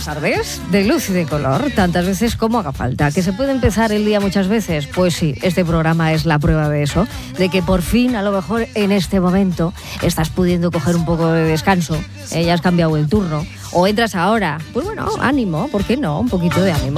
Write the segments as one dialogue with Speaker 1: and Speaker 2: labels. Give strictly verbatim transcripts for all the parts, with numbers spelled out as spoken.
Speaker 1: Buenas tardes, de luz y de color, tantas veces como haga falta. ¿Que se puede empezar el día muchas veces? Pues sí, este programa es la prueba de eso, de que por fin, a lo mejor en este momento, estás pudiendo coger un poco de descanso, eh, ya has cambiado el turno, o entras ahora. Pues bueno, ánimo, ¿por qué no? Un poquito de ánimo.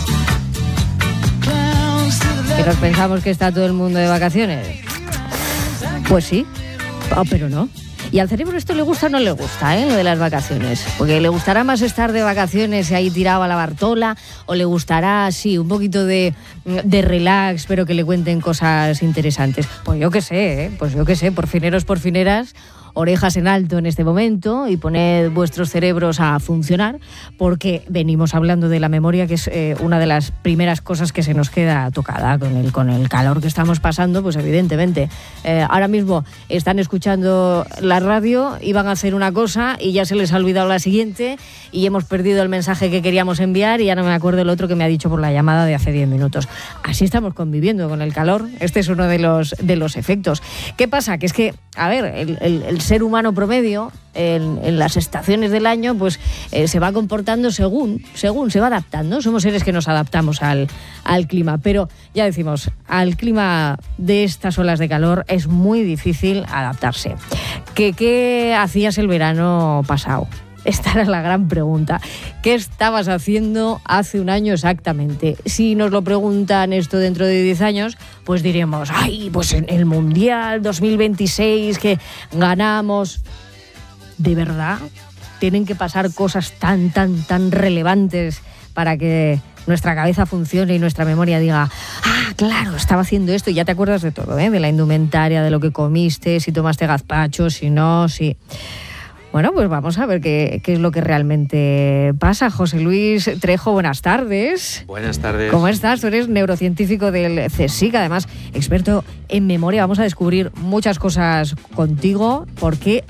Speaker 1: ¿Que nos pensamos que está todo el mundo de vacaciones? Pues sí, oh, pero no. Y al cerebro esto le gusta o no le gusta, ¿eh? Lo de las vacaciones. Porque le gustará más estar de vacaciones y ahí tirado a la Bartola, o le gustará, sí, un poquito de, de relax, pero que le cuenten cosas interesantes. Pues yo qué sé, ¿eh? Pues yo qué sé, porfineros, porfineras, orejas en alto en este momento y poned vuestros cerebros a funcionar, porque venimos hablando de la memoria, que es eh, una de las primeras cosas que se nos queda tocada con el, con el calor que estamos pasando. Pues evidentemente, eh, ahora mismo están escuchando la radio y van a hacer una cosa y ya se les ha olvidado la siguiente y hemos perdido el mensaje que queríamos enviar y ya no me acuerdo el otro que me ha dicho por la llamada de hace diez minutos. Así estamos conviviendo con el calor. Este es uno de los, de los efectos. ¿Qué pasa? Que es que, a ver, el, el, el ser humano promedio en, en las estaciones del año pues eh, se va comportando según, según se va adaptando. Somos seres que nos adaptamos al, al clima, pero ya decimos, al clima de estas olas de calor es muy difícil adaptarse. ¿Qué, qué hacías el verano pasado? Esta era la gran pregunta. ¿Qué estabas haciendo hace un año exactamente? Si nos lo preguntan esto dentro de diez años, pues diremos, ay, pues en el Mundial dos mil veintiséis que ganamos. ¿De verdad tienen que pasar cosas tan, tan, tan relevantes para que nuestra cabeza funcione y nuestra memoria diga, ah, claro, estaba haciendo esto? Y ya te acuerdas de todo, ¿eh? De la indumentaria, de lo que comiste, si tomaste gazpacho, si no, si... Bueno, pues vamos a ver qué, qué es lo que realmente pasa. José Luis Trejo, buenas tardes.
Speaker 2: Buenas tardes.
Speaker 1: ¿Cómo estás? Tú eres neurocientífico del CSIC, además experto en memoria. Vamos a descubrir muchas cosas contigo, porque